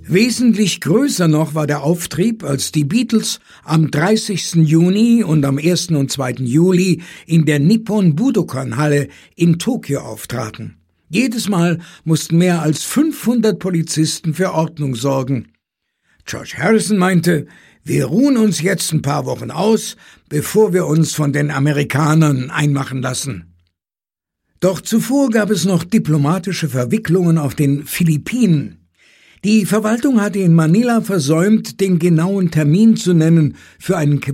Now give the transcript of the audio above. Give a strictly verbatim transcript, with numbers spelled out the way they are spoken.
Wesentlich größer noch war der Auftrieb, als die Beatles am dreißigsten Juni und am ersten und zweiten Juli in der Nippon Budokan-Halle in Tokio auftraten. Jedes Mal mussten mehr als fünfhundert Polizisten für Ordnung sorgen. George Harrison meinte, wir ruhen uns jetzt ein paar Wochen aus, bevor wir uns von den Amerikanern einmachen lassen. Doch zuvor gab es noch diplomatische Verwicklungen auf den Philippinen. Die Verwaltung hatte in Manila versäumt, den genauen Termin zu nennen für einen